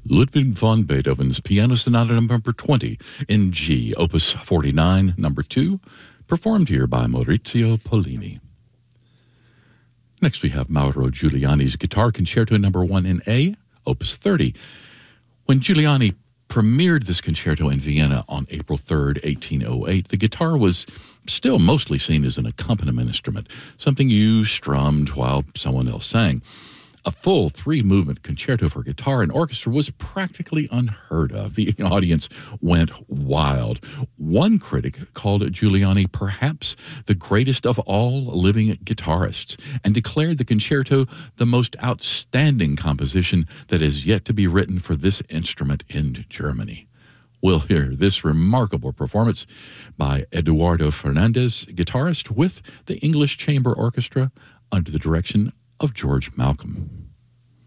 Ludwig van Beethoven's Piano Sonata number 20 in G, opus 49, number 2, performed here by Maurizio Pollini. Next we have Mauro Giuliani's Guitar Concerto number 1 in A, opus 30. When Giuliani premiered this concerto in Vienna on April 3rd, 1808, the guitar was still mostly seen as an accompaniment instrument, something you strummed while someone else sang. A full 3-movement concerto for guitar and orchestra was practically unheard of. The audience went wild. One critic called Giuliani perhaps the greatest of all living guitarists and declared the concerto the most outstanding composition that is yet to be written for this instrument in Germany. We'll hear this remarkable performance by Eduardo Fernandez, guitarist with the English Chamber Orchestra under the direction of George Malcolm.